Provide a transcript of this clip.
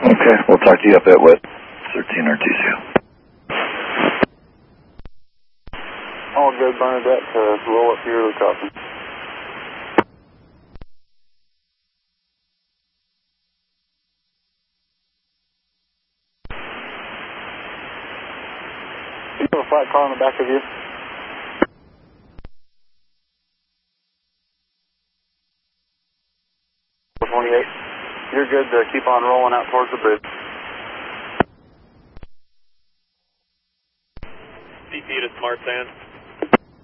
Okay, we'll talk to you up at what? 13 RTC. All good, Bernadette, to roll up here to the copy. You have a flat car in the back of you? You're good to keep on rolling out towards the bridge. CP to Smart Sand.